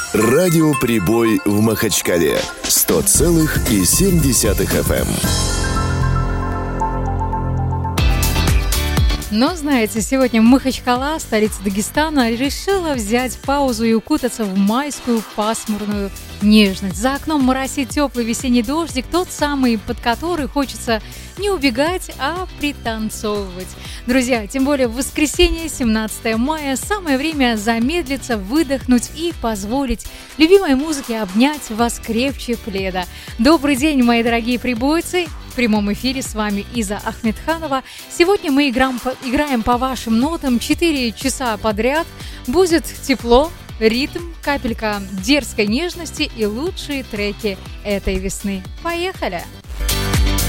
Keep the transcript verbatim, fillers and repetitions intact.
Радиоприбой в Махачкале сто целых семь десятых эф эм. Но, знаете, сегодня Махачкала, столица Дагестана, решила взять паузу и укутаться в майскую пасмурную нежность. За окном моросит теплый весенний дождик, тот самый, под который хочется не убегать, а пританцовывать. Друзья, тем более в воскресенье, семнадцатое мая, самое время замедлиться, выдохнуть и позволить любимой музыке обнять вас крепче пледа. Добрый день, мои дорогие прибойцы! В прямом эфире с вами Иза Ахмедханова. Сегодня мы играем по, играем по вашим нотам четыре часа подряд. Будет тепло, ритм, капелька дерзкой нежности и лучшие треки этой весны. Поехали!